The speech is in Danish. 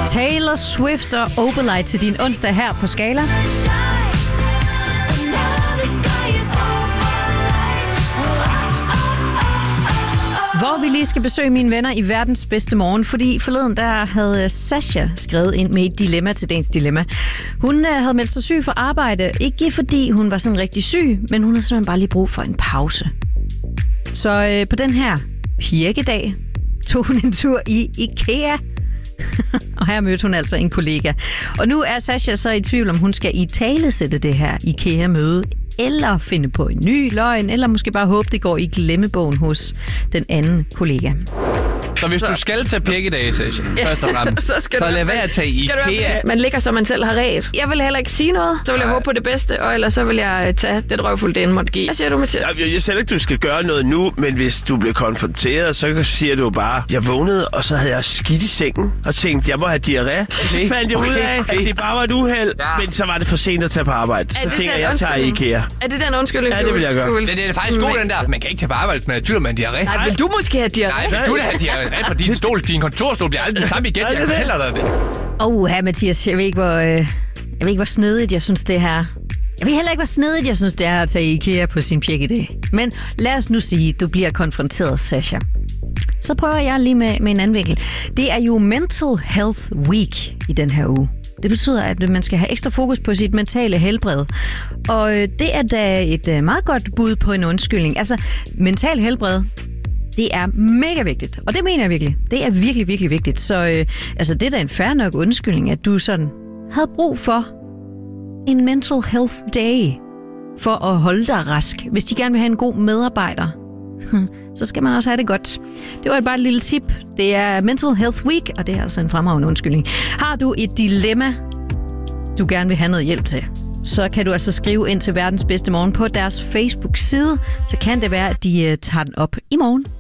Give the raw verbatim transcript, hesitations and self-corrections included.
Taylor Swift og Opalite til din onsdag her på Skala. Hvor vi lige skal besøge mine venner i verdens bedste morgen, fordi forleden der havde Sasha skrevet ind med et dilemma til dagens dilemma. Hun havde meldt sig syg for arbejde, ikke fordi hun var sådan rigtig syg, men hun havde simpelthen bare lige brug for en pause. Så øh, på den her pirkedag tog hun en tur i IKEA, og her mødte hun altså en kollega. Og nu er Sasha så i tvivl, om hun skal italesætte det her IKEA-møde, eller finde på en ny løgn, eller måske bare håbe, det går i glemmebogen hos den anden kollega. Så hvis så, du skal tage pirkedage, Sasha, ja, først og fremmest, så, skal så lad være at tage IKEA. Man ligger, som man selv har ret. Jeg vil heller ikke sige noget, så vil jeg Nej. håbe på det bedste, og ellers så vil jeg tage det røvfuld, det end måtte give. Hvad siger du, Mathias? Jeg, jeg siger ikke, du skal gøre noget nu, men hvis du bliver konfronteret, så siger du bare, jeg vågnede, og så havde jeg skidt i sengen, og tænkte, jeg må have diarré. Så fandt jeg ud af, at det bare var et uheld, ja. men så var det for sent at tage på arbejde. Så tænker jeg, jeg tager IKEA. Er det den undskyldning? Ja, det vil jeg gøre. Det, det er faktisk god, den der. Man kan ikke tage på arbejde, hvis man er tydeligt, man har diarré. Nej, vil du måske have diarré? Nej, vil du da have diarré på din stol? Din kontorstol bliver aldrig den samme igen. Jeg fortæller dig det. Åh, oh, her Mathias, jeg ved ikke, hvor, øh, jeg ved ikke, hvor snedigt jeg synes, det her. Jeg ved heller ikke, hvor snedigt jeg synes, det er at tage IKEA på sin pirkedag. Men lad os nu sige, at du bliver konfronteret, Sasha. Så prøver jeg lige med, med en anden vinkel. Det er jo Mental Health Week i den her uge. Det betyder, at man skal have ekstra fokus på sit mentale helbred. Og det er da et meget godt bud på en undskyldning. Altså, mental helbred, det er mega vigtigt. Og det mener jeg virkelig. Det er virkelig, virkelig vigtigt. Så øh, altså, det er da en fair nok undskyldning, at du sådan havde brug for en mental health day for at holde dig rask. Hvis de gerne vil have en god medarbejder, så skal man også have det godt. Det var bare et lille tip. Det er Mental Health Week, og det er altså en fremragende undskyldning. Har du et dilemma, du gerne vil have noget hjælp til, så kan du altså skrive ind til Verdens Bedste Morgen på deres Facebook-side. Så kan det være, at de tager den op i morgen.